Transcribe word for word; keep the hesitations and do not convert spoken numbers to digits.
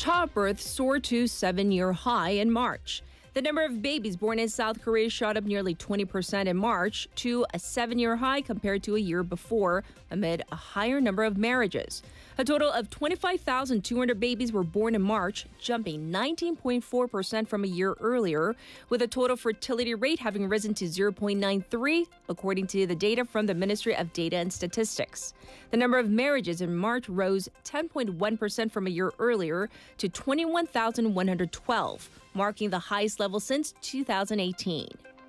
Childbirth soared to seven-year high in March. The number of babies born in South Korea shot up nearly twenty percent in March to a seven-year high compared to a year before, amid a higher number of marriages. A total of twenty-five thousand two hundred babies were born in March, jumping nineteen point four percent from a year earlier, with a total fertility rate having risen to zero point nine three, according to the data from the Ministry of Data and Statistics. The number of marriages in March rose ten point one percent from a year earlier to twenty-one thousand one hundred twelve, marking the highest level since two thousand eighteen.